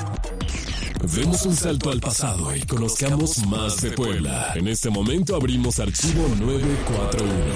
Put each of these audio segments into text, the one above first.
Demos un salto al pasado y conozcamos más de Puebla. En este momento abrimos archivo 941.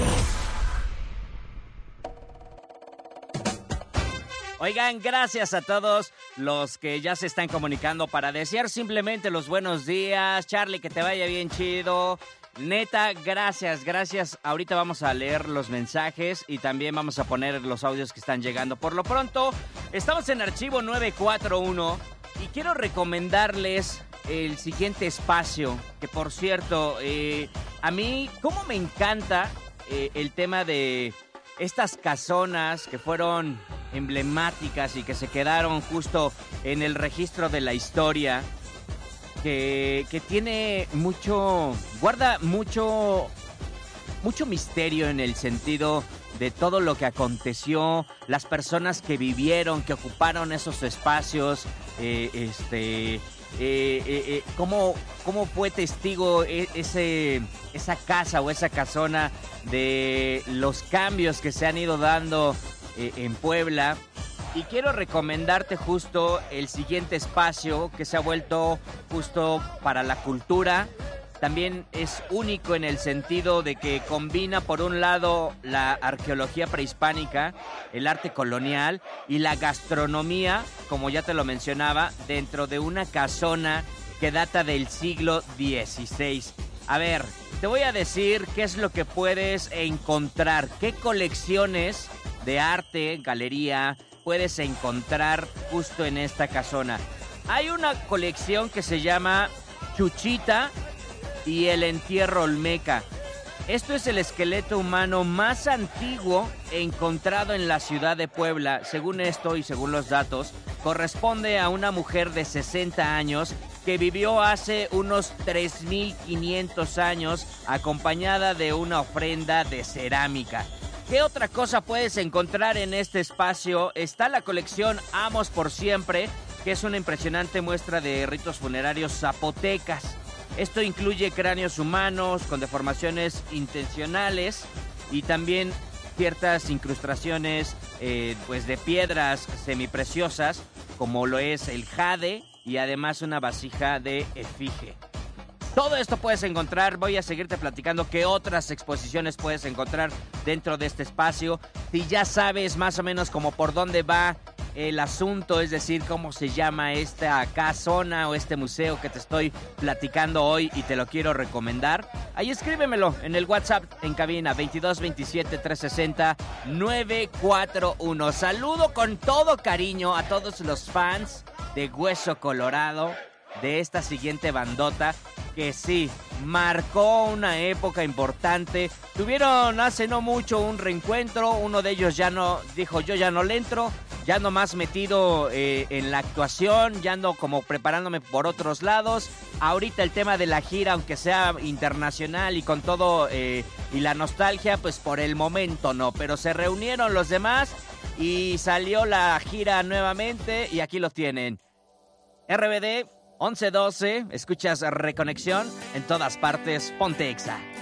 Oigan, gracias a todos los que ya se están comunicando para desear simplemente los buenos días. Charlie, que te vaya bien chido. Neta, gracias. Ahorita vamos a leer los mensajes y también vamos a poner los audios que están llegando. Por lo pronto, estamos en archivo 941 y quiero recomendarles el siguiente espacio, que por cierto, a mí, cómo me encanta el tema de estas casonas que fueron emblemáticas y que se quedaron justo en el registro de la historia, que tiene guarda mucho misterio en el sentido de todo lo que aconteció, las personas que vivieron, que ocuparon esos espacios, cómo fue testigo esa casa o esa casona de los cambios que se han ido dando en Puebla. Y quiero recomendarte justo el siguiente espacio que se ha vuelto justo para la cultura. También es único en el sentido de que combina por un lado la arqueología prehispánica, el arte colonial y la gastronomía, como ya te lo mencionaba, dentro de una casona que data del siglo XVI. A ver, te voy a decir qué es lo que puedes encontrar, qué colecciones de arte, galería, puedes encontrar justo en esta casona. Hay una colección que se llama Chuchita y el entierro olmeca. Esto es el esqueleto humano más antiguo encontrado en la ciudad de Puebla. Según esto y según los datos, corresponde a una mujer de 60 años que vivió hace unos 3,500 años acompañada de una ofrenda de cerámica. ¿Qué otra cosa puedes encontrar en este espacio? Está la colección Amos por Siempre, que es una impresionante muestra de ritos funerarios zapotecas. Esto incluye cráneos humanos con deformaciones intencionales y también ciertas incrustaciones pues de piedras semipreciosas, como lo es el jade y además una vasija de efigie. Todo esto puedes encontrar, voy a seguirte platicando qué otras exposiciones puedes encontrar dentro de este espacio. Si ya sabes más o menos como por dónde va el asunto, es decir, cómo se llama esta casona o este museo que te estoy platicando hoy y te lo quiero recomendar, ahí escríbemelo en el WhatsApp en cabina 2227-360-941. Saludo con todo cariño a todos los fans de Hueso Colorado, de esta siguiente bandota, que sí, marcó una época importante. Tuvieron hace no mucho un reencuentro, uno de ellos ya no, dijo yo ya no le entro, ya ando más metido en la actuación, ya ando como preparándome por otros lados. Ahorita el tema de la gira, aunque sea internacional y con todo y la nostalgia, pues por el momento no, pero se reunieron los demás y salió la gira nuevamente y aquí lo tienen. RBD 1112, escuchas Reconexión en todas partes, ponte Exa.